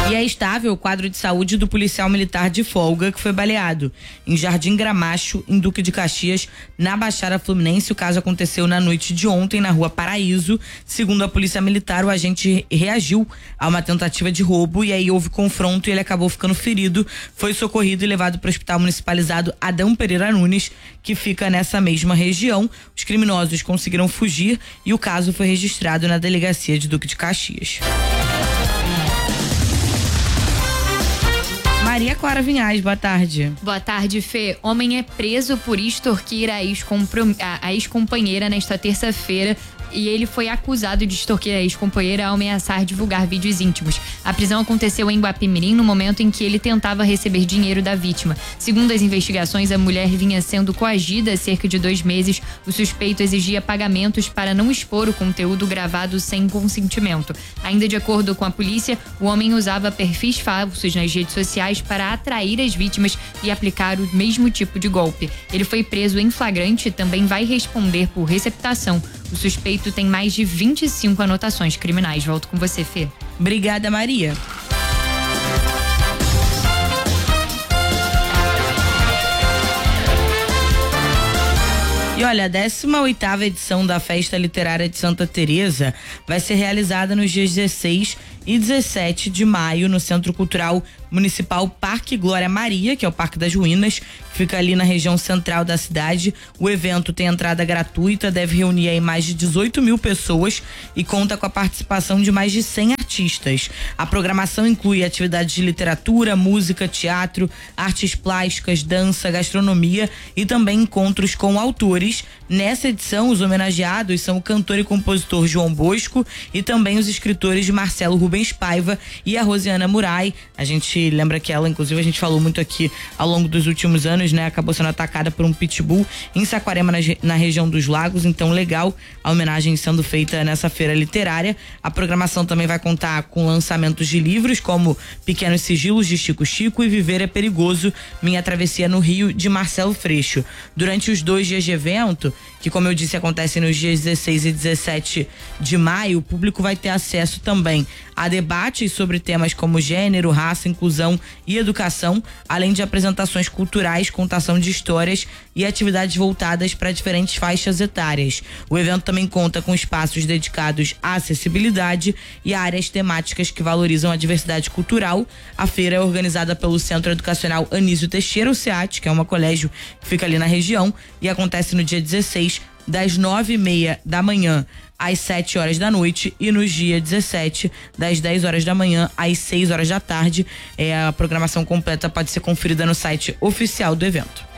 E é estável o quadro de saúde do policial militar de folga que foi baleado em Jardim Gramacho, em Duque de Caxias, na Baixada Fluminense. O caso aconteceu na noite de ontem na Rua Paraíso. Segundo a Polícia Militar, o agente reagiu a uma tentativa de roubo e aí houve confronto e ele acabou ficando ferido. Foi socorrido e levado para o Hospital Municipalizado Adão Pereira Nunes, que fica nessa mesma região. Os criminosos conseguiram fugir e o caso foi registrado na delegacia de Duque de Caxias. Maria Clara Vinhais, boa tarde. Boa tarde, Fê. Homem é preso por extorquir a ex-companheira nesta terça-feira. E ele foi acusado de extorquir a ex-companheira ao ameaçar divulgar vídeos íntimos. A prisão aconteceu em Guapimirim no momento em que ele tentava receber dinheiro da vítima. Segundo as investigações, a mulher vinha sendo coagida há cerca de 2 meses. O suspeito exigia pagamentos para não expor o conteúdo gravado sem consentimento. Ainda de acordo com a polícia, o homem usava perfis falsos nas redes sociais para atrair as vítimas e aplicar o mesmo tipo de golpe. Ele foi preso em flagrante e também vai responder por receptação. O suspeito tem mais de 25 anotações criminais. Volto com você, Fê. Obrigada, Maria. E olha, a 18ª edição da Festa Literária de Santa Teresa vai ser realizada nos dias 16 e 17 de maio no Centro Cultural Municipal Parque Glória Maria, que é o Parque das Ruínas, que fica ali na região central da cidade. O evento tem entrada gratuita, deve reunir aí mais de 18 mil pessoas e conta com a participação de mais de 100 artistas. A programação inclui atividades de literatura, música, teatro, artes plásticas, dança, gastronomia e também encontros com autores. Nessa edição, os homenageados são o cantor e compositor João Bosco e também os escritores Marcelo Rubens Paiva e a Rosiana Murai. A gente lembra que ela, inclusive, a gente falou muito aqui ao longo dos últimos anos, né? Acabou sendo atacada por um pitbull em Saquarema, na região dos Lagos. Então, legal a homenagem sendo feita nessa feira literária. A programação também vai contar com lançamentos de livros como Pequenos Sigilos, de Chico Chico, e Viver é Perigoso, Minha Travessia no Rio, de Marcelo Freixo. Durante os 2 dias de evento, que, como eu disse, acontecem nos dias 16 e 17 de maio, o público vai ter acesso também a debates sobre temas como gênero, raça, inclusão e educação, além de apresentações culturais, contação de histórias e atividades voltadas para diferentes faixas etárias. O evento também conta com espaços dedicados à acessibilidade e a áreas temáticas que valorizam a diversidade cultural. A feira é organizada pelo Centro Educacional Anísio Teixeira, o SEAT, que é um colégio que fica ali na região, e acontece no dia 16, das 9h30 da manhã às 7 horas da noite, e no dia 17, das 10 horas da manhã às 6 horas da tarde. A programação completa pode ser conferida no site oficial do evento.